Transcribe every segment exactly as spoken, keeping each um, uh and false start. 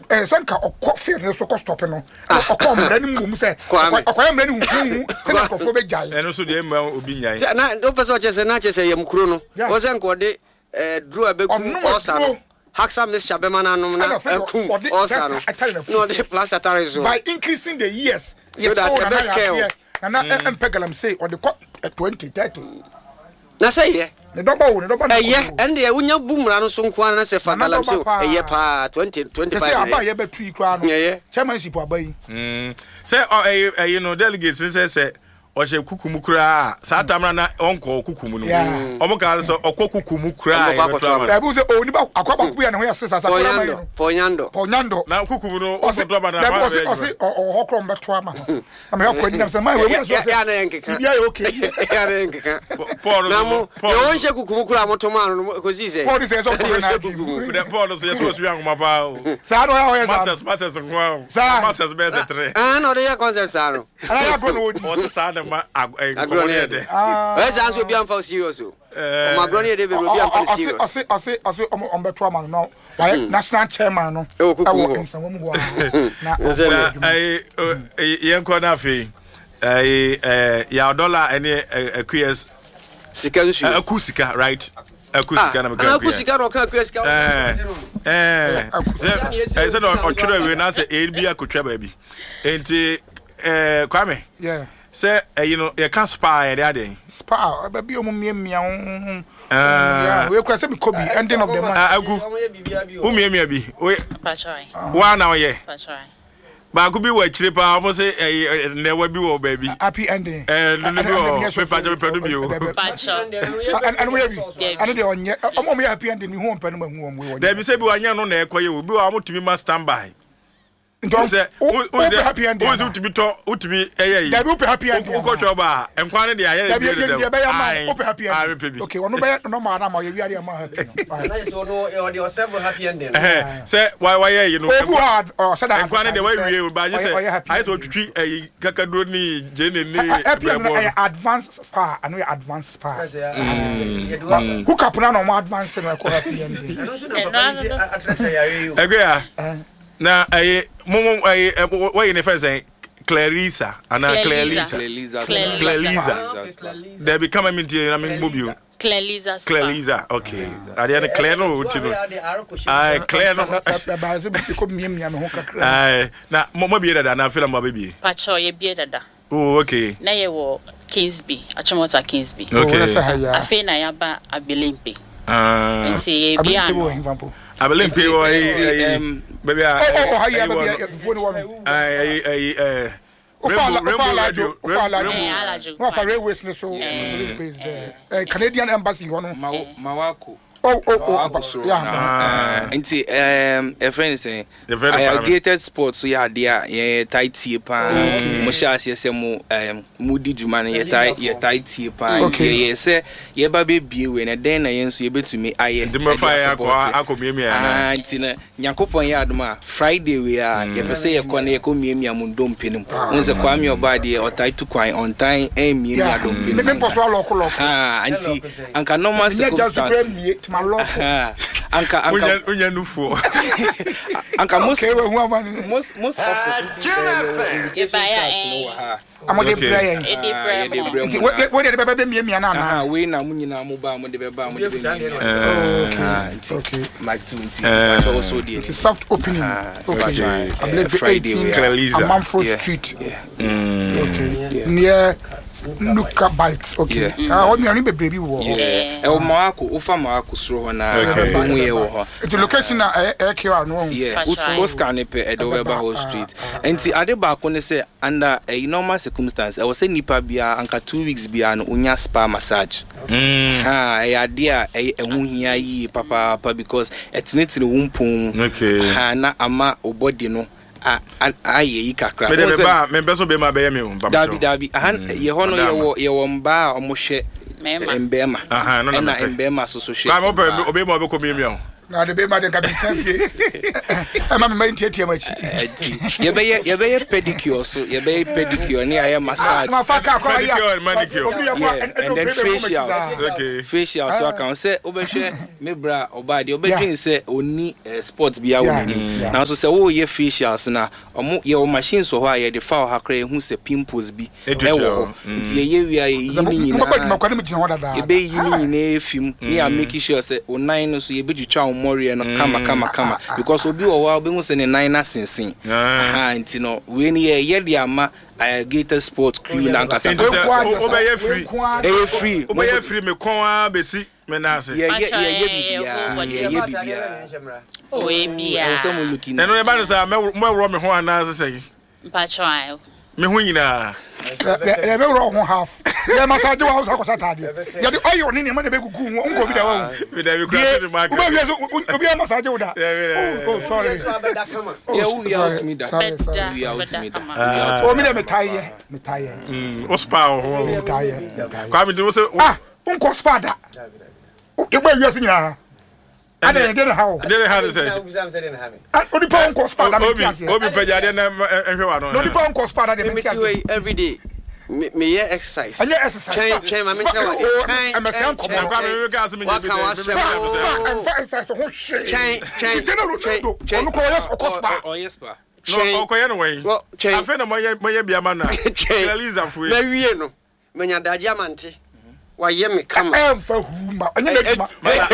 eh sanka okọ field no so ko stop no okọ mra ni mu say okọ mra ni hu hu say ko fo be jai eno so de ma obi nyai na do person che say na che say yam kuro no o say nko de eh draw abeku osa no Haxa Miss Shabemana no na ekum osa no no the plaster tire so by increasing the years so that the best scale na na empegalam say or the twenty thirty na say ye the double wo the double eh ye and the unya bumra no so nko na say fagalam say eh ye pa twenty twenty-five say aba ye betu ikra no chairmanship aba yi mm say eh eh you know delegates say say o she kukumu kura sa tamra na onko kukumu no omo ka so okọ kukumu kura e bu se oni ba akwaba ku ya ne ho ya sesa sa ponyando ponyando na kukumu no o so to ba na ba o se o hokro mbeto ama ho ama ya ko ni na se mai we ya na enkeka bia ya okay ya na enkeka na mo yo onse kukumu kura motomo anu ko si se Paul se so ko na kukumu de Paul so yeso so yan ma ba sa no ya ho ya sa masters masters nko masters be se tre ah no de ya concept sa no ala ya bro no odi o se sa ma agroni de eh say so bi am for serious o o agroni de be bi am for serious ase ase ase o mbeto ama no why national chairman no e wo nsanwo mu ho na ai yen ko na fe ai eh ya dollar ene aqs sika nsu akusika right akusika na mega akusika ro ka akusika eh eh eh say no otwere we na say e bi akotwa ba bi enti eh Kwame yeah say uh, you know you can spy the other spa ba bi o mu miamia ho yeah we kwa say be kobi ending of the month agu o miamia bi we patrai wa na ye patrai ba ku bi wa chire pa mo say ne wa bi wo ba bi happy ending eh no no bi o pa je pe do bi o patrai and we bi and dey onye o mo happy ending ni hu on pe no hu on we there be say bi wa nya no na ekoye wo bi wa mo tumi ma standby Don't say, "Oh, happy ending." Who's to be taught? Who to be? Eh, yeah. Be happy ending. Who got your bar? And quite the idea. Be happy ending. Okay, one no no madam, or you are happy. So no, or several happy ending. Say why why you know? Who had or said I'm quite the way we but you say I thought to treat a kakadoni Jane and advanced spa and we advanced spa. Who can put on more advanced and happy ending? Agree. Na eh momo eh what you first say Clarissa ana Clarissa Clarissa they become me I mean mobile Clarissa Clarissa okay are they Claire no tino ai Claire no ba se be ko miem nya me ho kakra ai na momo bi dada na feel mo baby pacho ye bi dada oh okay na ye wo Kingsby Achimota Kingsby okay afi na ya ba Abelempe ah nsi ye bi ano Abelempe o ai baby oh oh how you baby phone one ai ai eh Ufala ufala jo ufala jo wa fa railways ne so base there Canadian embassy hono Mawako oh oh oh yeah nti um a friend say aggregated sports so ya dia ye tight pa mo sha ase se mo um mudi djuma ne ye tight ye tight pa ye say ye ba be bie we na den na ye nso ye betumi aye ndi mo fa ya kwa akomiemia na nti na yakopon ya adoma Friday we a ye pese ye kɔ na ye komiemia mu ndompenim unse kwa mi oba de o tight to kwan on time e miemia dompenim me mpo so aloko loko ah nti anka normal circumstance anka anka unya nufu anka most okay we hu amani most most of the eh amode prayer e de prayer we we de bebe mie mie na na ah we na mu nyina mu ba mu de beba mu de okay okay like twenty but also the soft opening okay I believe eighteen Amanfo Street okay near Luka bites okay ah what me ani bebre bi wo eh o maako o fa maako suro ho na mu ye wo ho the location na e kira no yeah Oscar ne pe Edobeba Hall Street enti ade ba ko ne say under a normal circumstance I was say nipa bia anka two weeks bia no unya spa massage mm ha e ade a e hu hia yi papa papa because etnetine wumpum okay ha na ama obody no a aye yi kakra me de ba me beso be ma be me um dabi dabi ahan ye hono ye wo ye wo mba o mo hwe mbema aha no no na mbema so so hwe ba mo be obe mo be ko mi mi o na de be ma de ka bi tafie e ma me ma ntie tie machi ye be ye be pedicure so ye be pedicure ni aye massage ma fa ka ko ya pedicure manicure and then facials okay facials so kan say obehwe me bra obade obedwin say oni sports bia wo ni na so say wo ye facials na omo ye o machine so ho aye de fa ha kra ehu say pimples bi e wo nti ye wi aye yi ni nyina ye be yi ni nyina efim ni a make sure say o nine no so ye be twitwa more no kama kama kama because obi wo wa obi hu say ne nine na sensen ah nti no we ni ye ye de ama Gator Sports crew na nkasa obeye free eh free obeye free me kon a besi me na ase ye ye ye bibia ye ye bibia o e bia so mo looking eno e ba say me mo ro me ho ana ase say mpacho me ho nyina e be ro ho half ye massage wa so akosa tade ye de oyo ni ni ma de be gugu nko bi da wa we da we cross the market obi so obi massage wo da oh sorry ye we out me da we out me da o mi de me taye me taye mm o spa ho me taye kwa mi de so ah nko spa da e gba wiase nyina ada ye dey how dey how say oni pa nko spa da me tiase obi pejade na ehwe wa no oni pa nko spa da de me tiase every day me me yeah exercise and exercise chain chain ma me tell you chain me say nko kwa me gas me what can I say exercise ho hwe chain chain chain onu ko yes okospa oh yes pa no okoye no way afa na moye moye bia ma na Eliza fu na wie no menya daje amante wa ye me kama emfa huma anya na djuma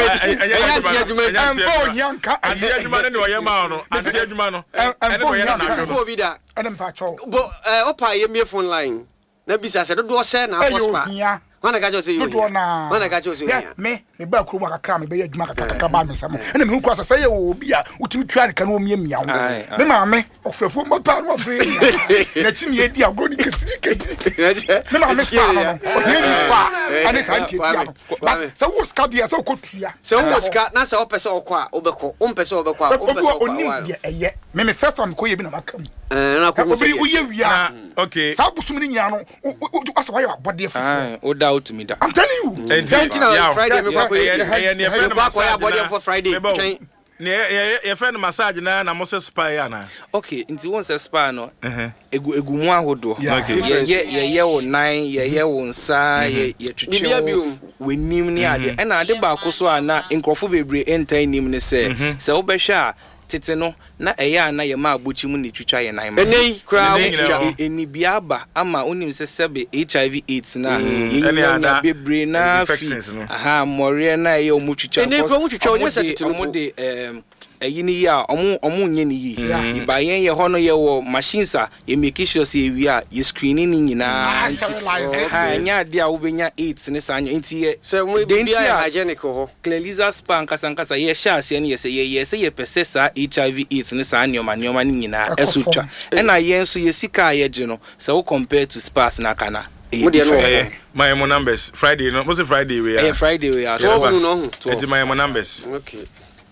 anya adjuma emfa yanka anya adjuma ne oye ma no anya adjuma no emfa oye na na no bi da ene mpa cho bo eh opa ye me phone line na bisa se do se na afospa mana ka jo se yo mana ka jo se yo me me ba kuro kakra me be ya adjuma kakra ba me sam ene me kura se ye obi a utimi twa ne kan o mia mia me ma me ofefo mo pa no fe na ti ne di agro ni ketiri ketiri me ma me spa no o ye ni spa ani sa nti ti ano but se wo ska bia se ko tua se wo ska na se o pese o kwa obeko o mpese obeko a o pese o kwa o eye me me first time ko ye bi na makam eh na ko se o ye wia okay sa busum ni nya no asa wa ya body fufu o doubt me da I'm telling you yeah Friday me kwa yeah ne friend massage body for Friday ne ye friend massage na na mo se spa ya na okay nti won se spa no egu egu mu ahodo ye ye ye wo nine ye ye wo nsa ye ye twetwe wenim ni ade e na ade ba ko so ana nkrofo bebre enta nim ne se se wo behwe a tete no na eya na ye ma abuchi mu ne twitwa ye nan ma enei kra eni bia ba ama onim se sebe H I V AIDS na ye na bebre na aha more na ye omu twitwa enei kra mu twitwa onye se tete no mo de em eyi ni ya omu omu nye ni yi iba yen ye ho no ye wo machines a ye make sure say wi a ye screening ni nyina ha nya dia wo benya eight ne sa nya nti ye se mo bia hygienic ho Cleliza spa nkasa nkasa ye sha ase ne ye se ye ye se ye pese sa H I V AIDS ne sa nyoma nyoma ni nyina esutwa e na ye nso ye sika ye je no se wo compare to spas na kana mo de no my mo numbers Friday no mo se Friday we ya Friday we ya twelve no e my mo numbers okay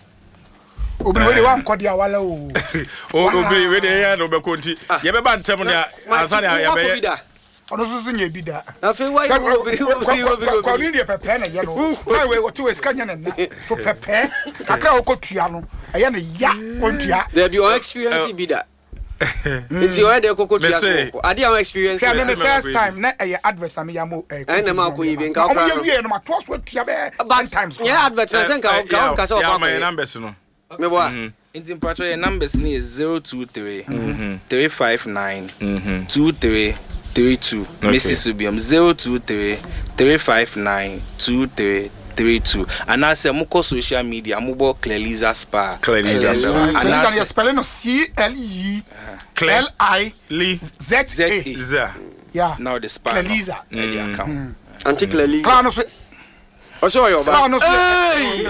obi we dey wan kodi awala o obi we dey ya no be konti ye be ba ntem ne ansa ne ye be ye ono susu nye bi da na fe wa obi obi obi ko ni de pepe na ye no na we what we skanya na so pepe akra okotua no ye na ya ontua there be your experience bi da it's your head okotua so ade our experience na the first time na e advert na me ya mo eh na ma ko yi bi nka okra no ye no ma to so atua be one times yeah advert na senka ka ka so pa my numbers no me boa intim patro your numbers ni is zero two three three five nine two three three two Missus Subium zero two three three five nine two three three two and I say muko social media mubo Cleliza Spa Cleliza Spa and I say spelling no C L E L I Z A yeah now the spa Cleliza the account anti Cleliza plan no Oso yo ba. Hey.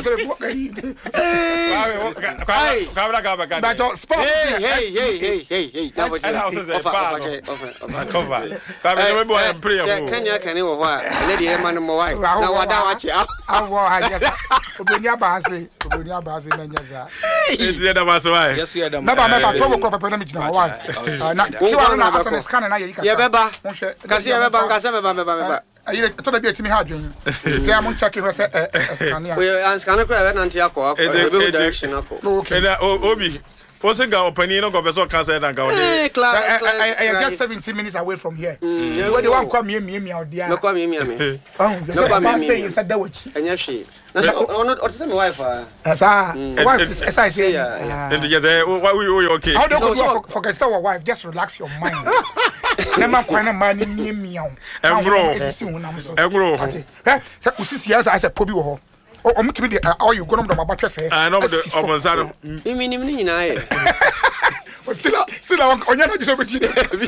Hey. Kabra kabra kabra. Hey hey hey hey hey hey. And how says it? Cover. Kabra no be one prayer. Kenya kani wo ho a. Ele de man mo wai. Na wada wa chi. Awo ha yes. Obonia ba ase. Obonia ba ase na nyasa. Enti da ba so wai. Yes we da. Na ba me ba to wo ko papa na mi gina wai. Na kiwa na asa na scan na ye ka. Ye beba. Kasi ye beba, kasi me ba me ba me ba. ayi to da bi etimi ha dwen dey am check e say scan ya we an scan ko e na ntia akọ akọ e be direction akọ okay na obi what's the guy opinion no go be so cancel that guy eh class I am just seventeen minutes away from here where they want come me me me out there no come me me me oh no come me say say that what anya hwe na ono o say me wife ah asa wife as I say and the why we okay how do you forget your wife just relax your mind never kwana man ni me am engro engro eh say usisi as I say pobi wo ho o mutimi de all you go no ma batwe say ah no de omonsa no imi ni ni nyina ye still still on onya na jiso beti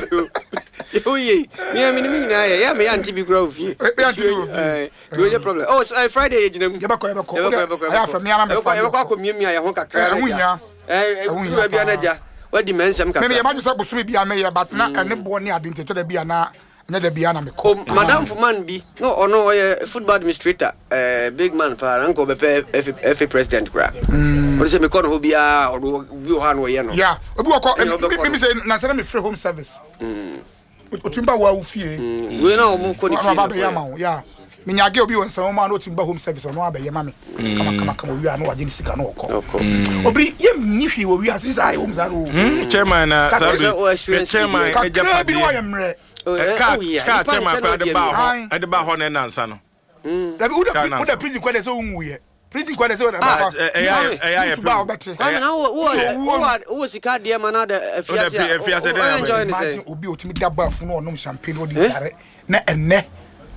yo ye mi mi ni nyina ye ya me anti bi grow fi e anti bi grow fi do you problem oh Friday ye jinam ye bako ye bako I am from me am me fa ye bako ko miamia ye ho kakra na eh eh bi anaja wadi mensem kakra me me ma jiso bosumi bi am ye but na ene bo ni ade nteto da bi na na da bia na me ko madam Fuman bi no ono oye football administrator eh big man pa anko be F A president gra o se me ko no bia o bi o ha no ye no yeah obi wo ko me say na say na me free home service mm o timba wa ufie we na o mo ko ni fie ba ya ma yeah me nyage obi won san o ma no timba home service no abaye ma me kama kama kama wi ana waje ni sika no ko obri ye ni hwi wo wi asisa ai home zaro chairman na sabi chairman e japa bi no ya mre ka ka chairman kwa de ba ho de ba ho na nansa no da bi uda uda prison kwa de so unwuye prison kwa de so na ba eh eh eh ba obeti na wo wo wo sika de ma na de afiase afiase de na obi otimi daba fu no onom champagne o de yare na enne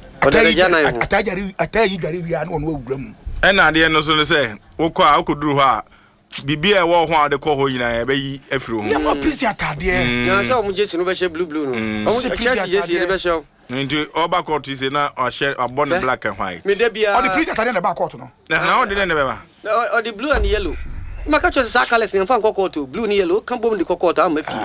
atayari atayi dware wi an ono awura mu ena de no so ne se wokọ a okoduru ho a bibia e wo ho a de kọ ho nyina e be yi afiro ho ya ma prison atade na so mo jesi no be she blue blue no o mo chesi jesi be she nti oba court is na o share abon black and white me de bia o the prison atade na ba court no na o de ne be ba o the blue and yellow maka cho sa colors ni fa court blue ni yellow kan bom de court am afi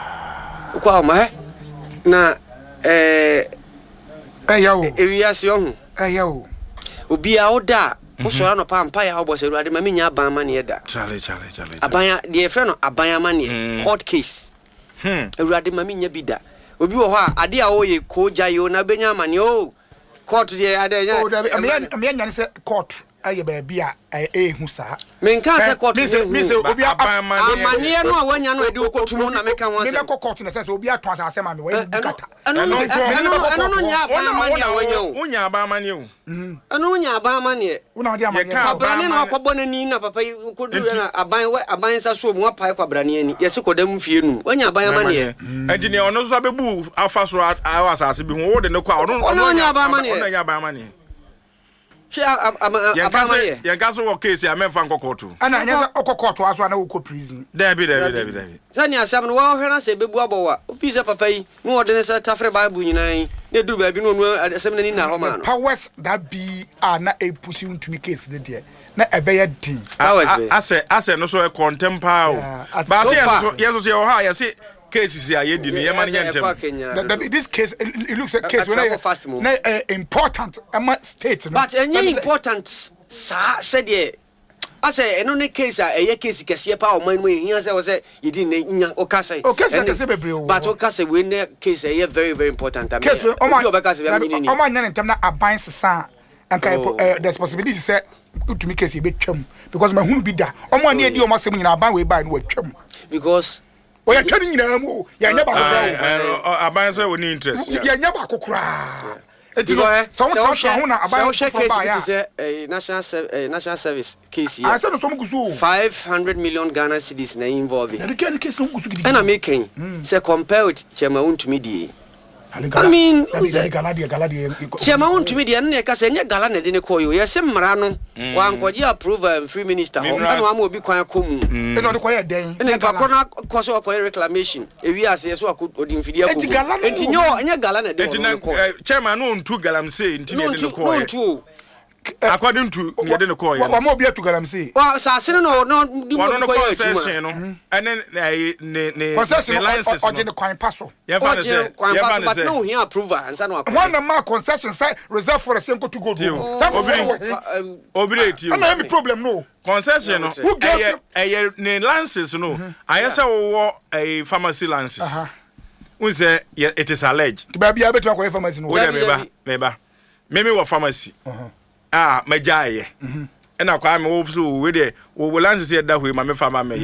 kwa ma na eh ayawo ewiase ohun ayawo obi a oda o so na pa mpa ya obo se ruade ma menya ban ma ne eda chale chale chale abanya de friend no abanya ma ne court case hmm ruade ma menya bida obi wo ho a ade a wo ye ko jayo na benya ma ne o court de ade nya o da me anya ne se court aye ba bia eh hu sa me nka se court me se me se obi amane no a wanya no ade okotumu na me ka won se me ko court na se obi aton asase ma me wa kata eno no eno no nya ba amane wanya o unya ba amane o eno nya ba amane una ode amane abrane no akobo na ni na papa ko du na aban aban sa so mu apai kwa abrane ni yesi ko dam fie nu wanya aban amane enti ne ono so abebu afa so asase bi hu wo de ne kwa ono nya ba amane ono nya ba amane she abamaye ye gaso wo case ya memfa nkokoto ana nya okokoto aso ana wo ko prison dabi dabi dabi dabi sani asam no wo hwena se bebu abowa ofisa papa yi no wo de ne se tafre bible nyinaa ne duru ba bi no no asam na ni na ho ma no powers that be ana e pusi untumi case de de na ebe ya din ase ase no so e contemporary ba se yeso yeso se wo ha ye se cases ya ye di ne ye man ye ntem this case it looks a case when na important ama state no but any important sa said ye ase eno ne case a eye case kese pa o man mu ehia se wo se ye di ne nya o kase o case kese bebre o but o kase we ne case eye very very important am case o ma o be kase be ni o ma nya ntem na aban sesa anka there's possibility say to me case be twam because my hunu bi da o ma na edi o ma sem nyina aban we buy no twam because o ya twani nyina mu ya nya ba ko aban say we need interest ya nya ba ko kura etino so so so ho na aban so case it is national national service case here I said so mugusu five hundred million Ghana cedis na involved na be case no mugusu gidi and I making say compare with Chema untumi die I mean Galadia Galadia Chema untumi die na ka say nya gala na de ne koyo ye se mra no wa nkoje approve free minister ho na wa ma obi kwan akomu e no de koye den e nka kona koso akoye reclamation e wi ase so akodi mfidi akomu enti nyo nya gala na de ko Chema no ntu galam say enti ne de ko ye according to me de ko ye wa ma obi atu galam say wa sa se no no di mo ko ye concession no ene ne ne concession license o de ne kwan paso ye fa ne say ye fa ne say but no here approval ansa no akwa one ma concession say reserve for the same go to go do obiri obiri ti o na any problem no concession no eh eh ne license no ayesa wo a pharmacy license we say it is alleged ba bia betu akwa pharmacy no we be ba me ba me me wo pharmacy ah magyaye ena kwa me wo so we de wo lance se da hoi ma me fama me ye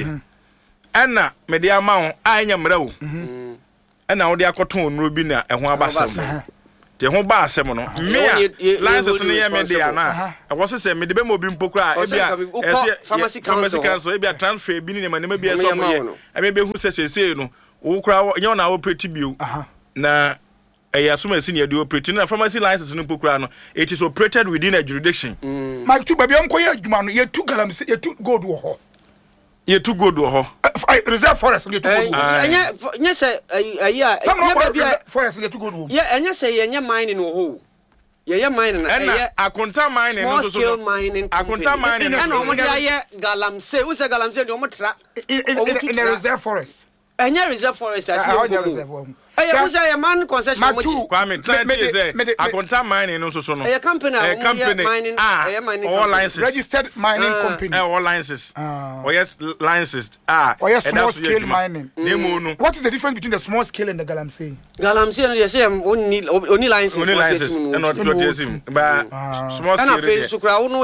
ena me de ama ho anya mra wo ena wo de akoton onuro bi na eho abasem te ho ba asem no me a license no ye me de ana e wo se me de be mo bi mpokura e bia e pharmacy council e bia transfer bi ni ma ne ma bi e so mo ye e me be hu se sese no wo kura nye na operate bio na eh asuma senior do operate na pharmacy license no mpokura no it is operated within a jurisdiction my two baby onko ye adwuma no ye two galamsey ye two gold wo ho ye two gold wo ho reserve forest ye two gold anya nya say ayi a nya baby forest ye two gold wo ye anya say ye nya mining wo ho ye ye mining na ye akonta mining no so small scale mining akonta mining na no mo dia ye galamsey wo say galamsey de mo tra in a reserve forest anya reserve forest as you Eh, who's a man concession? Kwame, say akonta mining no so so no. A company, a company mining, ah, mining all licenses, registered mining company, all licenses. Oh yes, licenses. Ah, oh yes, small scale mining. Mm. What is the difference between the small scale and the galamsey? Galamsey, they say only only licenses. Only licenses, and not what you see. But small scale. Okay, if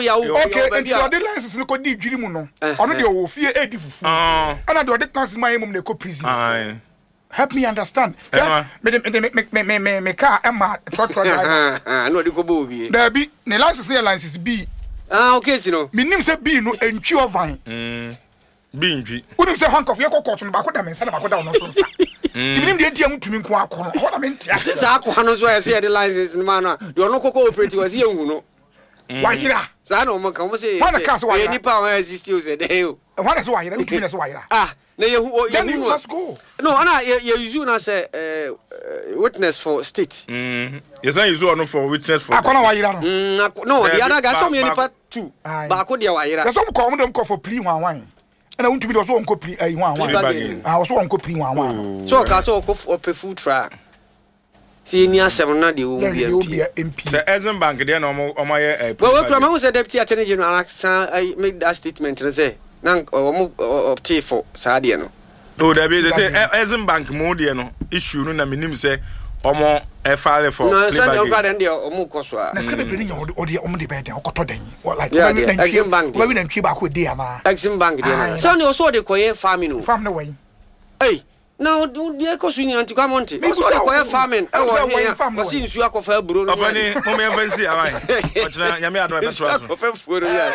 you are the license, you could do Jirimu no. Only the office eighty fufu. Ah, and I do the class my mum they go prison. Ah. Help me understand. Yeah, me me me me me me me car Emma trot trot driver. Ah, no, the go be. There be the license license B. Ah, okay, you know. Me nim say B no entwi ovan. Mm. B entwi. Wouldn't say hank of your court no ba ko da me say ba ko da no so sa. Ti nim de dia mutumi nko akọ no. Ho na me ntia. Sa akọ no so ya say the license no man no. You no koko operate was here hu no. Wahira. Sa no mo kan mo say. E ni pa wa exist you say dey o. Why is wahira? Mutumi na so wahira. Ah. Na you then you must go. No, ana you use you as a witness for state. Mm. Yes, I use one for witness for. Akona wahira no. Mm, no, the other guy some you part two. Ba ko dia wahira. There's some come them call for plea one one. And I want to be also on copy eh one one. I also on copy one one. So ka so ko for food track. See ni asem na de wo bi M P. So Exim Bank dey na omo omo ye. Well, we promise say deputy attorney general I make that statement and say nan omo opte for saade no. No, there be they say Exim Bank mo dey no issue no na minim say omo e file for. No, so dey over dem dey omo koso a. Na ska be bring your odi omo dey bed okoto den. Like Exim Bank. We na ntwi ba ko dey ama. Exim Bank dey na. So ne so dey koye farming no. Farm no way. Hey. Now, do you go swing anti Camonte? Because I go farming. I was seeing you are for bro. Obani, mo me fancy am I? But na nyame ado e betro so. For for ya.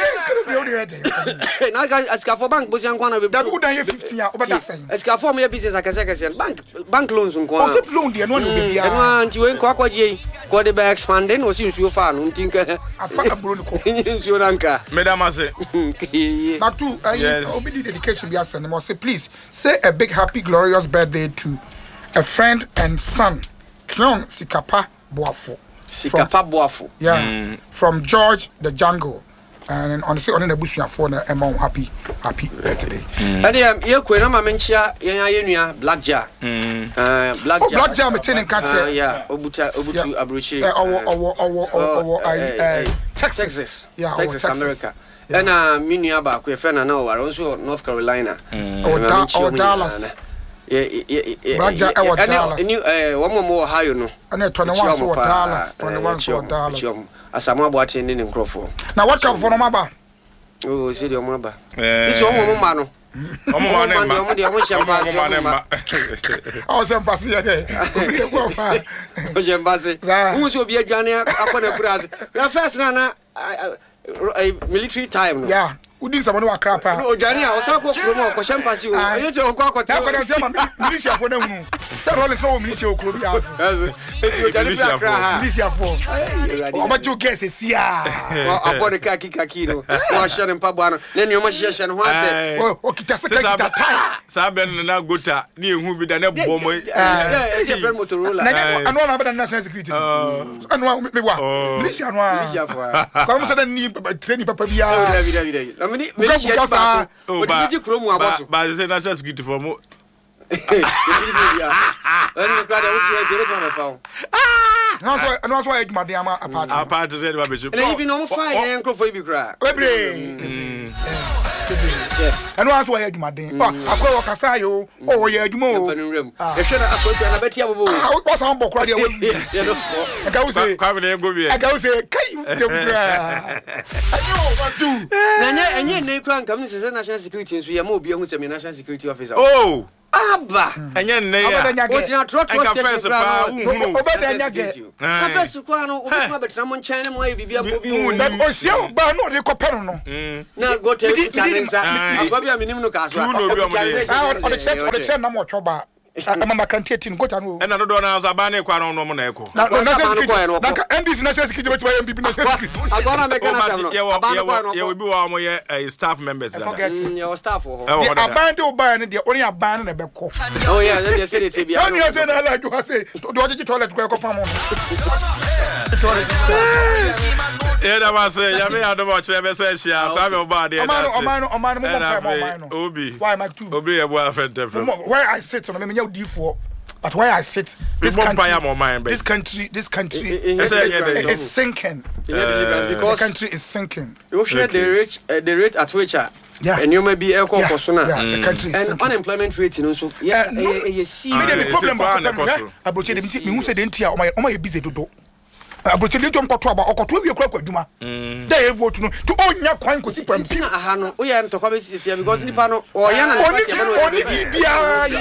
Na ga aska for bank bo sian kwana be. That would na fifteen ya obada say. Aska for me business akase akase bank bank loans nko. O fit loan dey no na be bia. E no anti we nko akwaje. Ko de be expanding o sin suo fa no ntinka. Afa bro ni ko. Nyin suo ranka. Madam ase. Back to obedi dedication be asen mo say please say a big happy glorious birthday to a friend and son, Kion Sikapa Boafo. Sikapa Boafo. Yeah, mm. From George the Jungle. And on the on the bush for the amount happy happy birthday. And um you ko na ma menchia yen ayenua Black Jar. Mm. Uh Black Jar. Black Jar me ten catch. Yeah, obuta obutu abrochi. Eh owo owo owo owo I Texas. Yeah, Texas America. And uh menua ba ko e fe na na o also North Carolina. Or Dallas. Yeah, yeah, yeah. Raja e wa Dallas. Any eh one more Ohio no. And twenty-one for Dallas, twenty-one for Dallas. Asama bo atende ne nkrofo. Na what come for no maba? Oh, see the maba. This one mo ma no. Omo ma ne ma. Omo de omo champagne. Omo ma ne ma. O champagne ya de. O champagne. Who so be adwane akona kuraze. Na first na na military time no. Yeah. Udi sama no akra pa. No Johnny a osa ko promo ko champasi o. Aye che o ko akota. Na ko na tema militia fo na hunu. Se role so o militia okro bi aso. Yes. Militia fo. Militia fo. O ba ju guess sia. Abode ka kika kino. Wa share mpa bo ano. Na ni o ma hye no ho ase. O kita se kita tire. Sa be no na gota ni ehu bi da na bo mo. Eh, ese fer Motorola. Na anu na be national security. Anu me wa. Militia no. Militia fo. Ko mo se da ni training papa bia. David David. Mini mini share ba. O di kromu aboso. Ba say national security for mo. Ani brother, what you do it on phone. Ah! No so no so e dwumade ama apart. Apart dey ba be so. And even no fire en crofo bi kra. Webre. ɛno anso wɔyɛ adwumaden akɔ wɔ kasa yo o wɔyɛ adwuma o ɛhwɛ na akɔtwa na bɛtia bobo wɔ san bɔ kora deɛ wɔwi ɛka wo sɛ ɛka wo sɛ kai wotɛm koraa ɛnyɛ wɔ wadu na nyɛ ɛnyɛ nne kora nkam ne sɛ national security nso yɛ ma obi ahu sɛ me national security officer oh aba ɛnyɛ nne ya ogyina trɔtrɔ station pa uhunu obɛda nya gɛ na first kwa no obɛtuma bɛtena mo nkyɛn ne mo ayɛ bibia mo bi hu na osia ba no de kɔpɛ no no na go te kutanensa akwa bi a menim no ka so tu no bi o mo de ɔde kyɛ ɔde kyɛ na mo twɔba ama makantie tin gota no ɛna dodo na za ba ne kwa no no mo na ɛkɔ na na sɛ na N D C na sɛ sikiti bɛtuma yɛ bibi na sɛ sikiti agora me kana sɛ no yɛ obi wa mo yɛ staff members da yɛ staff ho the aban de oban ne de ɔne aban ne bɛkɔ oh yeah they say they be ɔne yɛ sɛ na ala ju ha sɛ do ɔgye toilet kɔ ɛkɔ pam yeah that was ya me ado ba kyerɛ bɛ sɛ hia kwa me ba de ɔman ɔman ɔman mo mo ɔman no obi why Mike two obi yɛ bo afɛ tɛfɛ where I sit no me nya odifoɔ but where I sit this country this country this country is sinking because the country is sinking you share the rate uh, the rate at which uh, yeah and you may be equal for so now the country is and sinking. Unemployment rate you know so yeah you see the problem about the me who say the ntia o my busy dodo aboche de tom kɔto aba ɔkɔto wie kura kwaduma da e vote no to onya kwan kosi pampi na aha no o yɛ ntɔkwa bɛ sisi because nipa no ɔyɛ na oni oni bibia